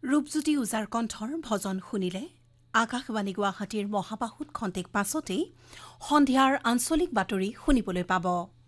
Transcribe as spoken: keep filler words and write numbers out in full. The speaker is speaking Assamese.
ৰূপজ্যোতি উজাৰ কণ্ঠৰ ভজন শুনিলে আকাশবাণী গুৱাহাটীৰ মহাবাহুত খন্তেক পাছতেই সন্ধিয়াৰ আঞ্চলিক বাতৰি শুনিবলৈ পাব।